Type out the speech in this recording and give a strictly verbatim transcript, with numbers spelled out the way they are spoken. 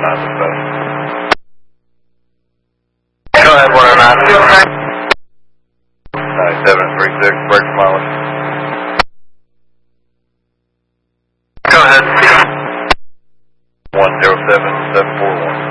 nine dispatch. Go ahead, one oh nine. ninety-seven three six, break mileage. Go ahead. one zero seven seven four one.